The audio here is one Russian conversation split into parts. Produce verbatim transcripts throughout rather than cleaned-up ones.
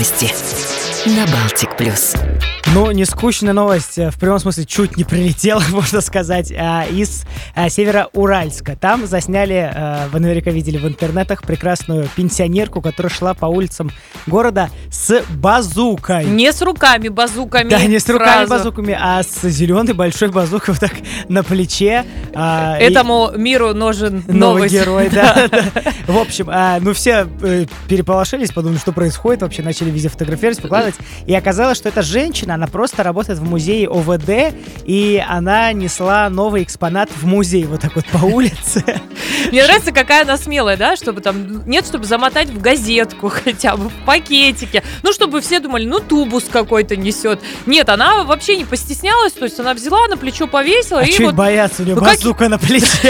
новости на Балтик Плюс. Ну, не скучная новость, в прямом смысле чуть не прилетела, можно сказать, из Североуральска. Там засняли, вы наверняка видели в интернетах, прекрасную пенсионерку, которая шла по улицам города с базукой. Не с руками базуками. Да, не с сразу. руками базуками, а с зеленой большой базукой вот так на плече. Этому и... миру нужен новый новость. герой, да, да. В общем, ну все переполошились, подумали, что происходит, вообще начали везде фотографировать, выкладывать. И оказалось, что эта женщина, она просто работает в музее О В Д, и она несла новый экспонат в музей вот так вот по улице. Мне нравится, какая она смелая, да, чтобы там, нет, чтобы замотать в газетку хотя бы, в пакетике, ну, чтобы все думали, ну, тубус какой-то несет. Нет, она вообще не постеснялась, то есть она взяла, на плечо повесила. А и чуть вот... бояться, у нее ну, базука как... на плече.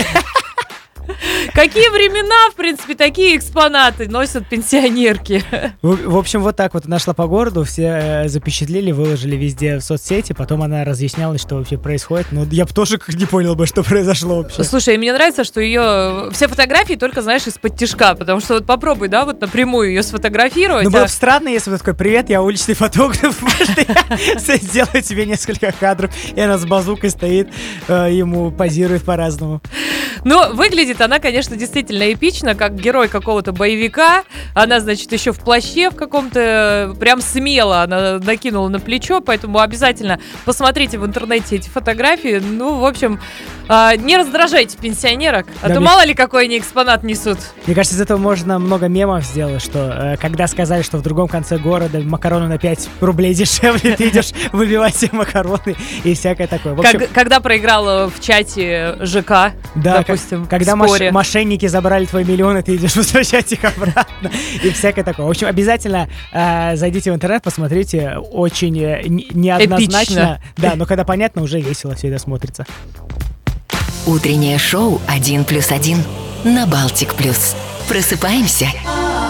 Какие времена, в принципе, такие экспонаты носят пенсионерки. В, в общем, вот так вот она шла по городу, все э, запечатлели, выложили везде в соцсети, потом она разъяснялась, что вообще происходит. Ну, я бы тоже не понял бы, что произошло вообще. Слушай, мне нравится, что ее все фотографии только, знаешь, из-под тишка, потому что вот попробуй, да, вот напрямую ее сфотографировать. Ну, а... было бы странно, если бы такой, привет, я уличный фотограф, можно сделаю тебе несколько кадров, и она с базукой стоит, ему позирует по-разному. Ну, выглядит она, конечно, действительно эпично, как герой какого-то боевика. Она, значит, еще в плаще в каком-то, прям смело она накинула на плечо, поэтому обязательно посмотрите в интернете эти фотографии. Ну, в общем, не раздражайте пенсионерок, а да, то мне... мало ли какой они экспонат несут. Мне кажется, из этого можно много мемов сделать, что когда сказали, что в другом конце города макароны на пять рублей дешевле, ты идешь выбивать себе макароны и всякое такое. В общем... как, когда проиграл в чате ЖК, да, допустим, когда маш- мошенники забрали твои миллионы, ты идешь возвращать их обратно и всякое такое. В общем, обязательно э, зайдите в интернет, посмотрите, очень э, неоднозначно. Эпично. Да, но когда понятно, уже весело все это смотрится. Утреннее шоу один плюс один на Балтик Плюс. Просыпаемся